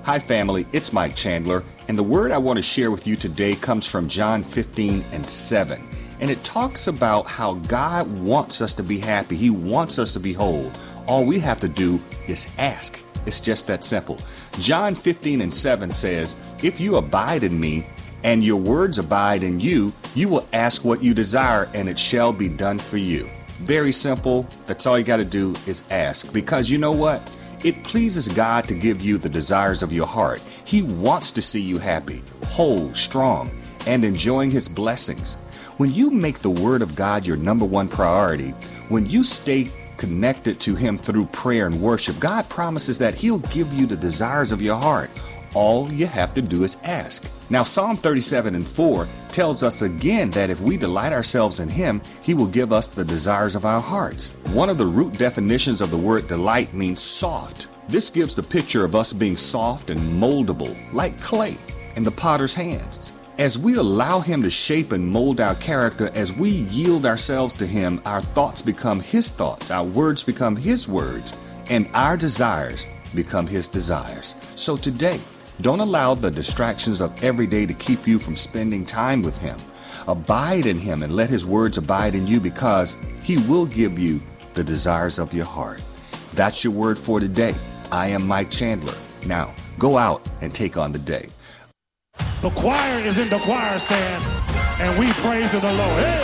Hi family, it's Mike Chandler, and the word I want to share with you today comes from John 15:7. And it talks about how God wants us to be happy. He wants us to be whole. All we have to do is ask. It's just that simple. John 15:7 says, "If you abide in me and your words abide in you, you will ask what you desire and it shall be done for you." Very simple. That's all you got to do is ask. Because you know what? It pleases God to give you the desires of your heart. He wants to see you happy, whole, strong, and enjoying His blessings. When you make the Word of God your number one priority, when you stay connected to Him through prayer and worship, God promises that He'll give you the desires of your heart. All you have to do is ask. Now, Psalm 37:4 tells us again that if we delight ourselves in Him, He will give us the desires of our hearts. One of the root definitions of the word delight means soft. This gives the picture of us being soft and moldable, like clay in the potter's hands. As we allow Him to shape and mold our character, as we yield ourselves to Him, our thoughts become His thoughts, our words become His words, and our desires become His desires. So today, don't allow the distractions of every day to keep you from spending time with Him. Abide in Him and let His words abide in you, because He will give you the desires of your heart. That's your word for today. I am Mike Chandler. Now, go out and take on the day. The choir is in the choir stand, and we praise the Lord. Hey!